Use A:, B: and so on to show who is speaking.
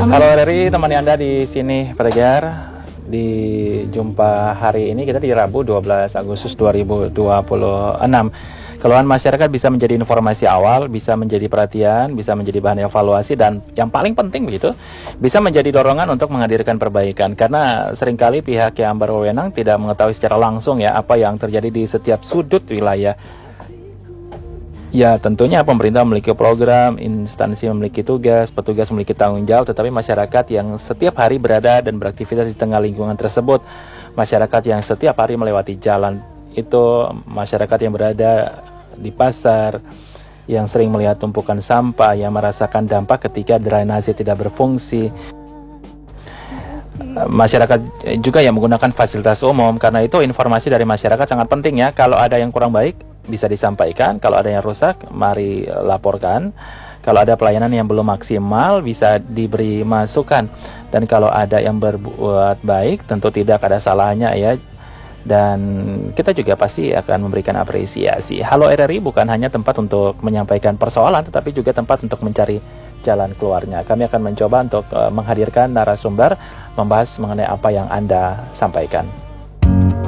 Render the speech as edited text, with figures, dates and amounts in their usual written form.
A: Halo RRI, temani Anda di sini Prajar. Di jumpa hari ini kita di Rabu 12 Agustus 2026. Keluhan masyarakat bisa menjadi informasi awal, bisa menjadi perhatian, bisa menjadi bahan evaluasi, dan yang paling penting begitu, bisa menjadi dorongan untuk menghadirkan perbaikan. Karena seringkali pihak yang berwenang tidak mengetahui secara langsung ya apa yang terjadi di setiap sudut wilayah. Ya, tentunya pemerintah memiliki program, instansi memiliki tugas, petugas memiliki tanggung jawab, tetapi masyarakat yang setiap hari berada dan beraktivitas di tengah lingkungan tersebut, masyarakat yang setiap hari melewati jalan itu, masyarakat yang berada di pasar, yang sering melihat tumpukan sampah, yang merasakan dampak ketika drainase tidak berfungsi, masyarakat juga yang menggunakan fasilitas umum. Karena itu informasi dari masyarakat sangat penting ya. Kalau ada yang kurang baik bisa disampaikan, kalau ada yang rusak mari laporkan, kalau ada pelayanan yang belum maksimal bisa diberi masukan, dan kalau ada yang berbuat baik tentu tidak ada salahnya ya, dan kita juga pasti akan memberikan apresiasi. Halo RRI bukan hanya tempat untuk menyampaikan persoalan, tetapi juga tempat untuk mencari jalan keluarnya. Kami akan mencoba untuk menghadirkan narasumber membahas mengenai apa yang Anda sampaikan.